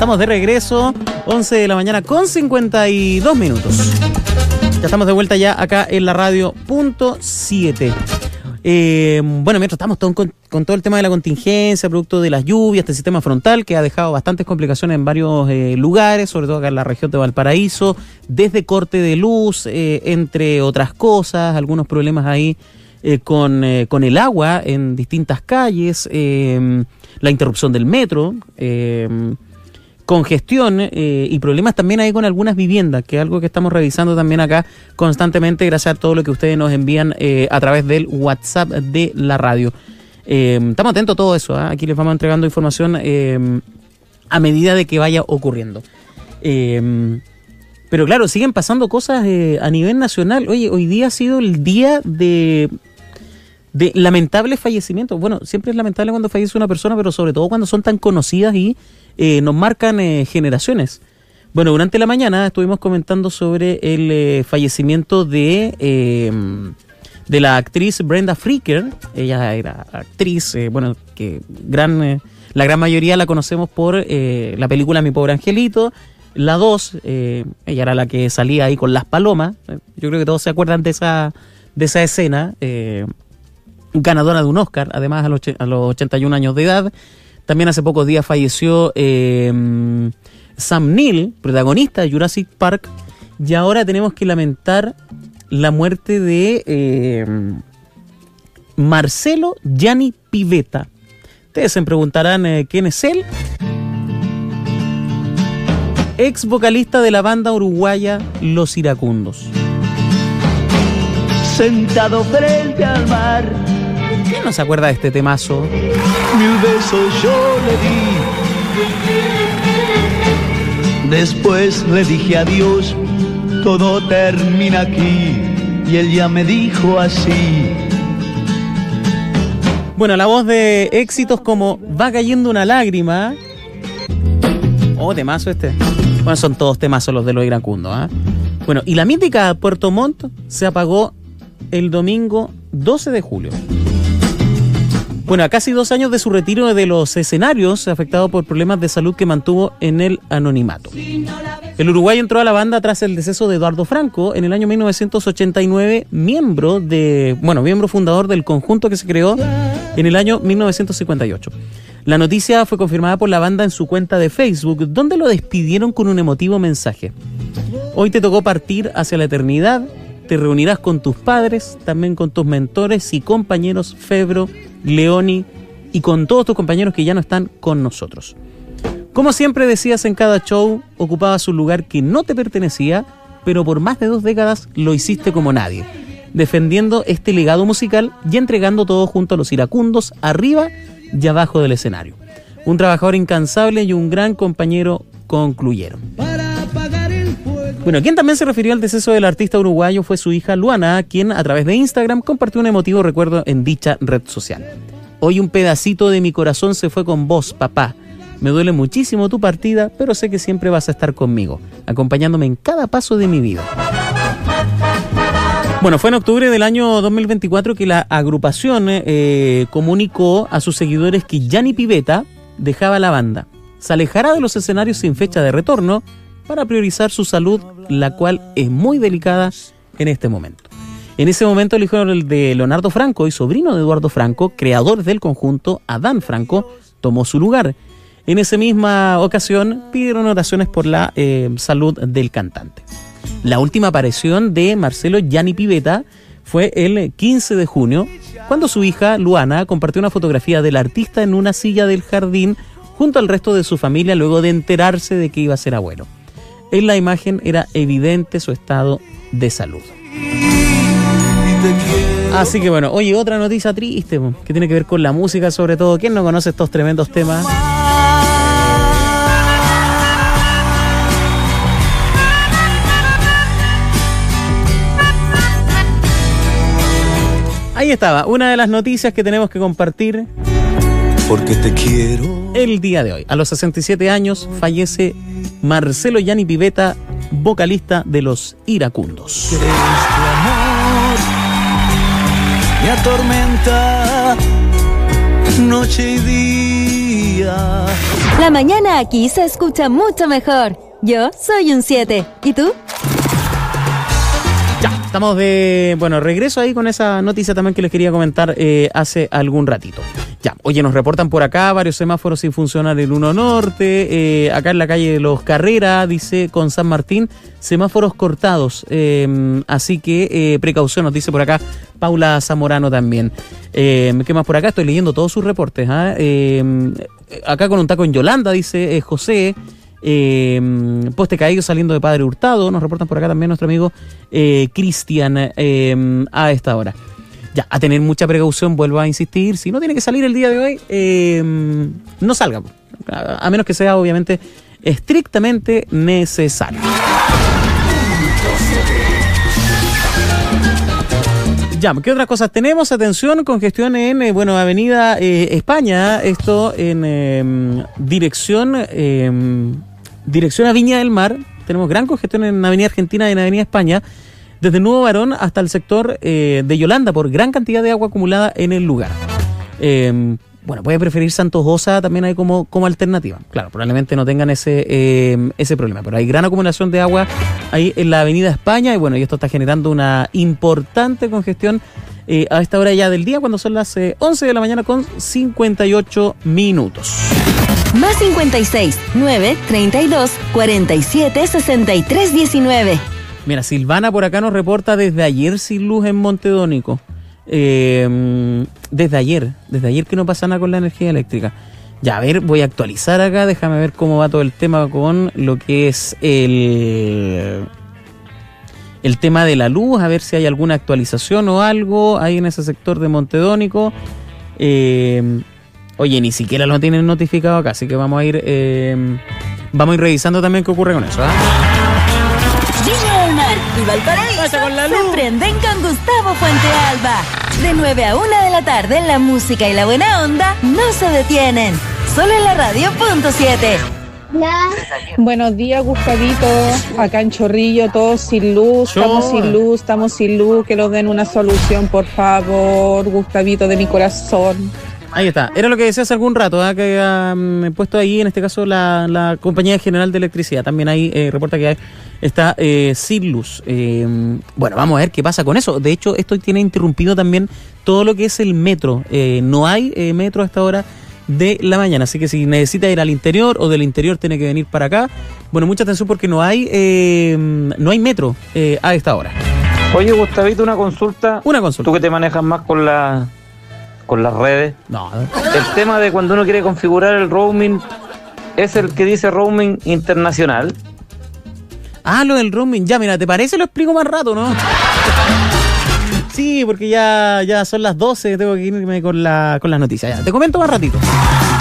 estamos de regreso, 11 de la mañana con 52 minutos. Ya estamos de vuelta ya acá en la radio punto 7. Bueno, mientras estamos con todo el tema de la contingencia, producto de las lluvias, del sistema frontal, que ha dejado bastantes complicaciones en varios lugares, sobre todo acá en la región de Valparaíso, desde corte de luz, entre otras cosas, algunos problemas ahí con el agua en distintas calles, la interrupción del metro, congestión y problemas también ahí con algunas viviendas, que es algo que estamos revisando también acá constantemente gracias a todo lo que ustedes nos envían a través del WhatsApp de la radio. Estamos atentos a todo eso, aquí les vamos entregando información a medida de que vaya ocurriendo. Pero claro, siguen pasando cosas a nivel nacional. Oye, hoy día ha sido el día de lamentables fallecimientos. Bueno, siempre es lamentable cuando fallece una persona, pero sobre todo cuando son tan conocidas y nos marcan generaciones. Bueno, durante la mañana estuvimos comentando sobre el fallecimiento de la actriz Brenda Fricker. Ella era actriz, que la gran mayoría la conocemos por la película Mi Pobre Angelito. La 2, ella era la que salía ahí con las palomas. Yo creo que todos se acuerdan de esa escena. Ganadora de un Oscar, además a los 81 años de edad. También hace pocos días falleció Sam Neill, protagonista de Jurassic Park. Y ahora tenemos que lamentar la muerte de Marcelo Gianni Pivetta. Ustedes se preguntarán quién es él. Ex vocalista de la banda uruguaya Los Iracundos. Sentado frente al mar, ¿quién no se acuerda de este temazo? 1000 besos yo le di. Después le dije adiós, todo termina aquí. Y él ya me dijo así. Bueno, la voz de éxitos como Va cayendo una lágrima. Oh, temazo este. Bueno, son todos temazos los de Los Iracundos, ¿eh? Bueno, y la mítica Puerto Montt se apagó el domingo 12 de julio. Bueno, a casi 2 años de su retiro de los escenarios, afectado por problemas de salud que mantuvo en el anonimato. El uruguayo entró a la banda tras el deceso de Eduardo Franco en el año 1989, miembro fundador del conjunto que se creó en el año 1958. La noticia fue confirmada por la banda en su cuenta de Facebook, donde lo despidieron con un emotivo mensaje. Hoy te tocó partir hacia la eternidad, te reunirás con tus padres, también con tus mentores y compañeros Febro, Leoni y con todos tus compañeros que ya no están con nosotros. Como siempre decías en cada show, ocupabas un lugar que no te pertenecía, pero por más de 2 décadas lo hiciste como nadie, defendiendo este legado musical y entregando todo junto a los iracundos, arriba y abajo del escenario. Un trabajador incansable y un gran compañero, concluyeron. Bueno, quien también se refirió al deceso del artista uruguayo fue su hija Luana, quien a través de Instagram compartió un emotivo recuerdo en dicha red social. Hoy un pedacito de mi corazón se fue con vos, papá. Me duele muchísimo tu partida, pero sé que siempre vas a estar conmigo, acompañándome en cada paso de mi vida. Bueno, fue en octubre del año 2024 que la agrupación comunicó a sus seguidores que Gianni Pivetta dejaba la banda. Se alejará de los escenarios sin fecha de retorno para priorizar su salud, la cual es muy delicada en este momento. En ese momento el hijo de Leonardo Franco y sobrino de Eduardo Franco, creador del conjunto, Adán Franco, tomó su lugar. En esa misma ocasión pidieron oraciones por la salud del cantante. La última aparición de Marcelo Gianni Pivetta fue el 15 de junio, cuando su hija Luana compartió una fotografía del artista en una silla del jardín junto al resto de su familia luego de enterarse de que iba a ser abuelo. En la imagen era evidente su estado de salud. Así que bueno, oye, otra noticia triste que tiene que ver con la música, sobre todo. ¿Quién no conoce estos tremendos temas? Ahí estaba, una de las noticias que tenemos que compartir. Porque te quiero. El día de hoy, a los 67 años, fallece Marcelo Gianni Pivetta, vocalista de Los Iracundos. Este amor me atormenta noche y día. La mañana aquí se escucha mucho mejor. Yo soy un 7. ¿Y tú? Ya, estamos de, regreso ahí con esa noticia también que les quería comentar hace algún ratito. Ya, oye, nos reportan por acá varios semáforos sin funcionar el 1 Norte, acá en la calle de Los Carreras, dice con San Martín, semáforos cortados, así que precaución, nos dice por acá Paula Zamorano también. ¿Qué más por acá? Estoy leyendo todos sus reportes. Acá con un taco en Yolanda, dice José. Poste caído saliendo de Padre Hurtado, nos reportan por acá también nuestro amigo Cristian a esta hora. Ya, a tener mucha precaución, vuelvo a insistir, si no tiene que salir el día de hoy, no salga, a menos que sea obviamente estrictamente necesario. Ya, ¿qué otras cosas tenemos? Atención, congestión en, Avenida España, esto en dirección a Viña del Mar. Tenemos gran congestión en Avenida Argentina y en Avenida España, desde Nuevo Barón hasta el sector de Yolanda, por gran cantidad de agua acumulada en el lugar. Puede preferir Santos Osa también hay como alternativa. Claro, probablemente no tengan ese problema, pero hay gran acumulación de agua ahí en la Avenida España y esto está generando una importante congestión a esta hora ya del día, cuando son las 11 de la mañana con 58 minutos. Más 56 9 32 47 63 19. Mira, Silvana por acá nos reporta desde ayer sin luz en Montedónico. Desde ayer que no pasa nada con la energía eléctrica. Ya, a ver, voy a actualizar acá, déjame ver cómo va todo el tema con lo que es el tema de la luz, a ver si hay alguna actualización o algo ahí en ese sector de Montedónico. Oye, ni siquiera lo tienen notificado acá, así que vamos a ir revisando también qué ocurre con eso, Viña del Mar y Valparaíso con la luz. se prenden con Gustavo Fuentealba. De 9 a 1 de la tarde, la música y la buena onda no se detienen. Solo en la radio.7. Buenos días, Gustavito. Acá en Chorrillo, todos sin luz. Estamos sin luz. Que nos den una solución, por favor, Gustavito de mi corazón. Ahí está, era lo que decía hace algún rato, que he puesto ahí, en este caso la Compañía General de Electricidad, también ahí reporta que está sin luz. Vamos a ver qué pasa con eso. De hecho, esto tiene interrumpido también todo lo que es el metro. No hay metro a esta hora de la mañana, así que si necesita ir al interior o del interior tiene que venir para acá. Mucha atención porque no hay metro a esta hora. Oye, Gustavito, una consulta. Tú que te manejas más con las redes. No. El tema de cuando uno quiere configurar el roaming, ¿es el que dice roaming internacional? Lo del roaming. Ya, mira, ¿te parece? Lo explico más rato, ¿no? Sí, porque ya son las 12, tengo que irme con las noticias. Ya, te comento más ratito.